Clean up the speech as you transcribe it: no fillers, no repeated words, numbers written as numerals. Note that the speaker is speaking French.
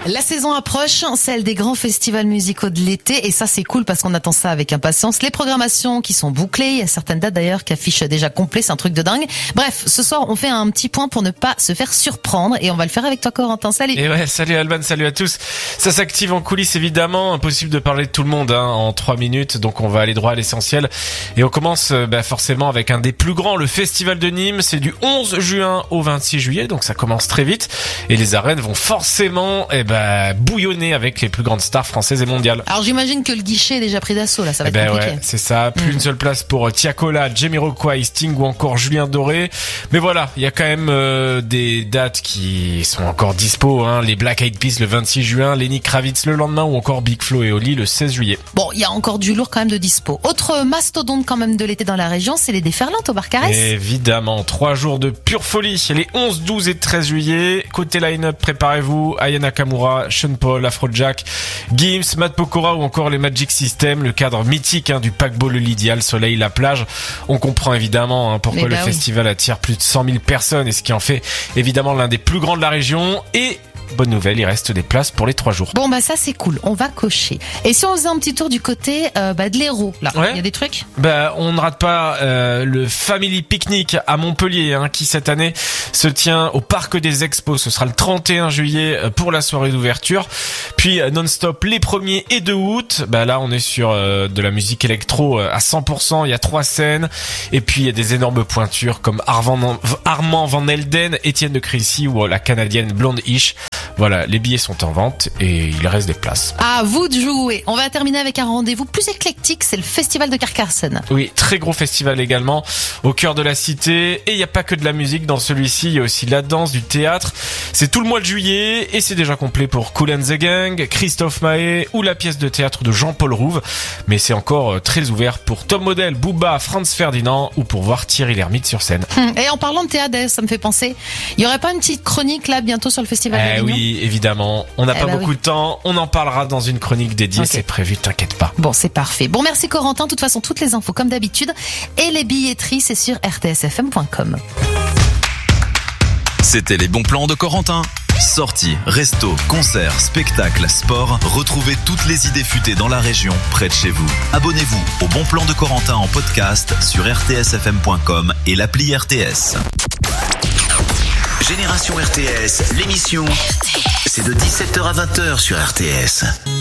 La saison approche, celle des grands festivals musicaux de l'été, et ça c'est cool parce qu'on attend ça avec impatience. Les programmations qui sont bouclées, il y a certaines dates d'ailleurs qui affichent déjà complet, c'est un truc de dingue. Bref, ce soir on fait un petit point pour ne pas se faire surprendre et on va le faire avec toi Corentin, salut. Et ouais, salut Alban, salut à tous. Ça s'active en coulisses évidemment, impossible de parler de tout le monde en 3 minutes, donc on va aller droit à l'essentiel. Et on commence forcément avec un des plus grands, le Festival de Nîmes, c'est du 11 juin au 26 juillet, donc ça commence très vite. Et les arènes vont forcément bouillonner avec les plus grandes stars françaises et mondiales. Alors j'imagine que le guichet est déjà pris d'assaut là, ça va être compliqué. Ouais, c'est ça, plus une seule place pour Tiakola, Jamiroquai, Sting ou encore Julien Doré. Mais voilà, il y a quand même des dates qui sont encore dispo, les Black Eyed Peas le 26 juin, Lenny Kravitz le lendemain ou encore Big Flo et Oli le 16 juillet. Bon, il y a encore du lourd quand même de dispo. Autre mastodonte quand même de l'été dans la région, c'est les Déferlantes au Barcarès. Évidemment, 3 jours de pure folie, les 11, 12 et 13 juillet. Côté line-up, préparez-vous, Aya Nakamura, Sean Paul, Afrojack, Gims, Matt Pokora ou encore les Magic System, le cadre mythique du paquebot Le Lydia, le soleil, la plage. On comprend évidemment pourquoi le festival attire plus de 100 000 personnes et ce qui en fait évidemment l'un des plus grands de la région. Et bonne nouvelle, il reste des places pour les 3 jours. Bon ça c'est cool, on va cocher. Et si on faisait un petit tour du côté de l'Hérault, là, il y a des trucs. On ne rate pas le Family Picnic à Montpellier, qui cette année se tient au Parc des Expos. Ce sera le 31 juillet pour la soirée d'ouverture. Puis non-stop les 1er et 2 août. Là on est sur de la musique électro à 100%. Il y a 3 scènes et puis il y a des énormes pointures comme Armand Van Helden, Étienne de Crécy ou la Canadienne Blonde Ish. Voilà, les billets sont en vente et il reste des places. À vous de jouer. On va terminer avec un rendez-vous plus éclectique, c'est le Festival de Carcassonne. Oui, très gros festival également, au cœur de la cité. Et il n'y a pas que de la musique dans celui-ci, il y a aussi de la danse, du théâtre. C'est tout le mois de juillet et c'est déjà complet pour Kool and the Gang, Christophe Maé ou la pièce de théâtre de Jean-Paul Rouve. Mais c'est encore très ouvert pour Tom Model, Booba, Franz Ferdinand ou pour voir Thierry Lhermitte sur scène. Et en parlant de théâtre, ça me fait penser, il y aurait pas une petite chronique là bientôt sur le Festival de Nîmes ? Oui, évidemment. On n'a pas beaucoup de temps. On en parlera dans une chronique dédiée. C'est prévu, t'inquiète pas. Bon, c'est parfait. Bon, merci Corentin. De toute façon, toutes les infos comme d'habitude et les billetteries, c'est sur rtsfm.com. C'était les bons plans de Corentin. Sorties, restos, concerts, spectacles, sport. Retrouvez toutes les idées futées dans la région, près de chez vous. Abonnez-vous au Bon Plan de Corentin en podcast sur rtsfm.com et l'appli RTS. Génération RTS, l'émission, c'est de 17h à 20h sur RTS.